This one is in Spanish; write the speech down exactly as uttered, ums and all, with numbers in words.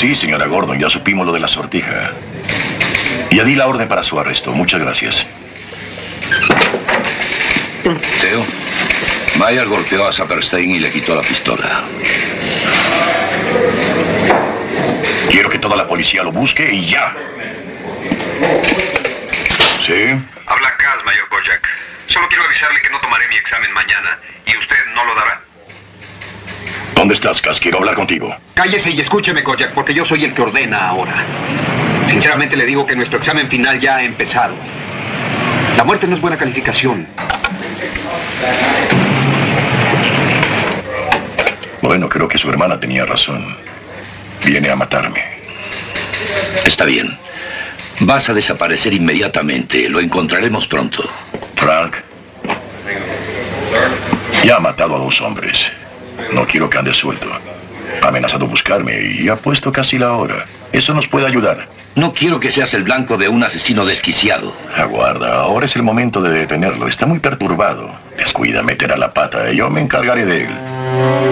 Sí, señora Gordon, ya supimos lo de la sortija. Ya di la orden para su arresto. Muchas gracias. Teo, Mayer golpeó a Saperstein y le quitó la pistola. Quiero que toda la policía lo busque y ya. ¿Sí? Habla Kaz, Mayor Kojak. Solo quiero avisarle que no tomaré mi examen mañana y usted no lo dará. ¿Dónde estás, Kaz? Quiero hablar contigo. Cállese y escúcheme, Kojak, porque yo soy el que ordena ahora. Sinceramente le digo que nuestro examen final ya ha empezado. La muerte no es buena calificación. Bueno, creo que su hermana tenía razón. Viene a matarme. Está bien. Vas a desaparecer inmediatamente. Lo encontraremos pronto. Frank. Ya ha matado a dos hombres. No quiero que ande suelto. Ha amenazado buscarme y ha puesto casi la hora. Eso nos puede ayudar. No quiero que seas el blanco de un asesino desquiciado. Aguarda, ahora es el momento de detenerlo. Está muy perturbado. Descuida, meterá la pata. Yo me encargaré de él.